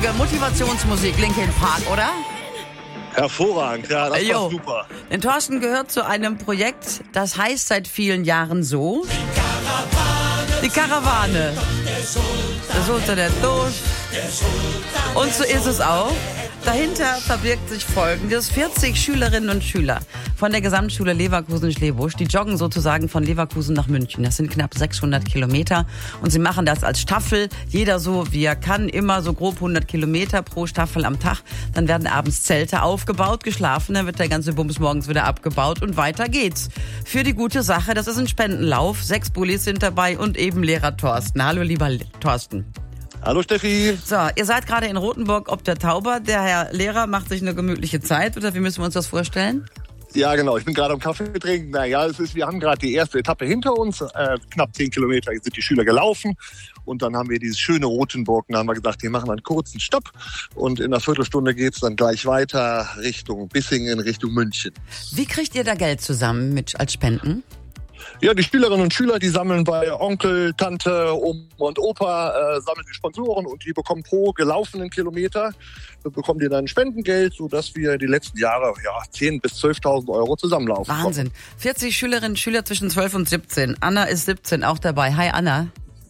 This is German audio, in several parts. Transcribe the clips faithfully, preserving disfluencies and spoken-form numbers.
richtige Motivationsmusik, Linkin Park, oder? Hervorragend, ja, das Jo. war super. Denn Thorsten gehört zu einem Projekt, das heißt seit vielen Jahren so. Die Karawane. Der Sultan, der Dosch. Und so ist es auch. Dahinter verbirgt sich Folgendes. vierzig Schülerinnen und Schüler von der Gesamtschule Leverkusen-Schlebusch, die joggen sozusagen von Leverkusen nach München. Das sind knapp sechshundert Kilometer und sie machen das als Staffel. Jeder so, wie er kann, immer so grob hundert Kilometer pro Staffel am Tag. Dann werden abends Zelte aufgebaut, geschlafen, dann wird der ganze Bums morgens wieder abgebaut und weiter geht's. Für die gute Sache, das ist ein Spendenlauf. Sechs Bullis sind dabei und eben Lehrer Thorsten. Hallo, lieber Thorsten. Hallo Steffi. So, ihr seid gerade in Rothenburg ob der Tauber. Der Herr Lehrer macht sich eine gemütliche Zeit, oder wie müssen wir uns das vorstellen? Ja, genau. Ich bin gerade am Kaffee trinken. Naja, es ist, wir haben gerade die erste Etappe hinter uns. Äh, knapp zehn Kilometer sind die Schüler gelaufen. Und dann haben wir dieses schöne Rothenburg. Da haben wir gesagt, wir machen einen kurzen Stopp. Und in einer Viertelstunde geht's dann gleich weiter Richtung Bissingen, Richtung München. Wie kriegt ihr da Geld zusammen mit als Spenden? Ja, die Schülerinnen und Schüler, die sammeln bei Onkel, Tante, Oma und Opa, äh, sammeln die Sponsoren und die bekommen pro gelaufenen Kilometer, äh, bekommen die dann Spendengeld, sodass wir die letzten Jahre ja zehntausend bis zwölftausend Euro zusammenlaufen. Wahnsinn. vierzig Schülerinnen und Schüler zwischen zwölf und siebzehn. Anna ist siebzehn, auch dabei. Hi Anna.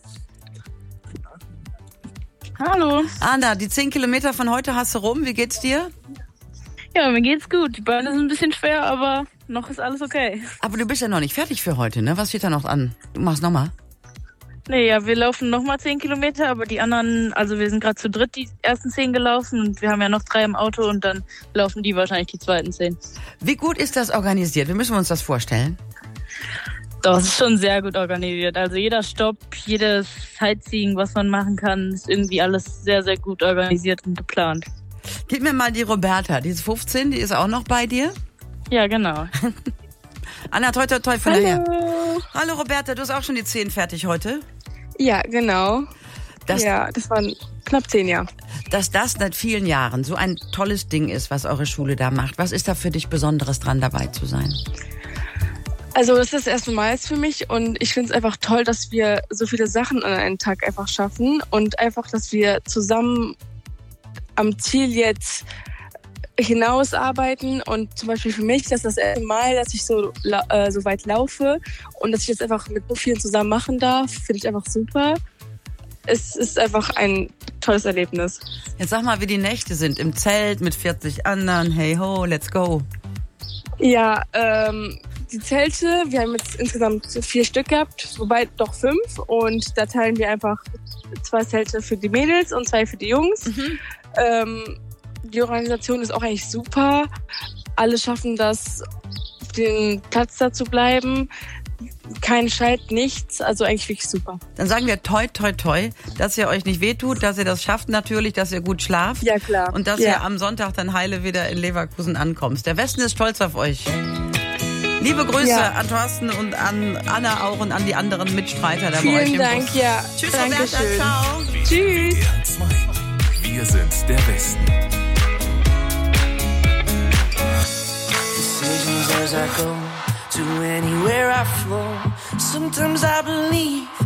Hallo. Anna, die zehn Kilometer von heute hast du rum. Wie geht's dir? Ja, mir geht's gut. Die Beine sind ein bisschen schwer, aber noch ist alles okay. Aber du bist ja noch nicht fertig für heute, ne? Was steht da noch an? Du machst nochmal. Nee, ja, wir laufen nochmal zehn Kilometer, aber die anderen, also wir sind gerade zu dritt die ersten zehn gelaufen und wir haben ja noch drei im Auto und dann laufen die wahrscheinlich die zweiten zehn. Wie gut ist das organisiert? Wie müssen wir uns das vorstellen? Das ist schon sehr gut organisiert. Also jeder Stopp, jedes Sightseeing, was man machen kann, ist irgendwie alles sehr, sehr gut organisiert und geplant. Gib mir mal die Roberta, die ist fünfzehn, die ist auch noch bei dir. Ja, genau. Anna, toi, toi, toi, von Hallo. daher. Hallo Roberta, du hast auch schon die zehn fertig heute. Ja, genau. Das, ja, das waren knapp zehn Jahre. Dass das seit vielen Jahren so ein tolles Ding ist, was eure Schule da macht. Was ist da für dich Besonderes dran, dabei zu sein? Also das ist das erste Mal jetzt für mich und ich finde es einfach toll, dass wir so viele Sachen an einem Tag einfach schaffen und einfach, dass wir zusammen am Ziel jetzt hinausarbeiten und zum Beispiel für mich, das ist das erste Mal, dass ich so, äh, so weit laufe und dass ich jetzt einfach mit so vielen zusammen machen darf, finde ich einfach super. Es ist einfach ein tolles Erlebnis. Jetzt sag mal, wie die Nächte sind im Zelt mit vierzig anderen. Hey ho, let's go. Ja, ähm, die Zelte, wir haben jetzt insgesamt vier Stück gehabt, wobei doch fünf und da teilen wir einfach zwei Zelte für die Mädels und zwei für die Jungs. Mhm. Ähm, die Organisation ist auch eigentlich super. Alle schaffen das, den Platz da zu bleiben. Kein Scheit, nichts. Also eigentlich wirklich super. Dann sagen wir toi, toi, toi, dass ihr euch nicht wehtut, dass ihr das schafft natürlich, dass ihr gut schlaft. Ja, klar. Und dass ja. ihr am Sonntag dann heile wieder in Leverkusen ankommt. Der Westen ist stolz auf euch. Liebe Grüße ja. an Thorsten und an Anna auch und an die anderen Mitstreiter da bei euch Vielen im Dank, Bus. ja. Tschüss, Dankeschön. Roberta, ciao. Tschüss. Wir sind der Westen. Decisions as I go to anywhere I flow. Sometimes I believe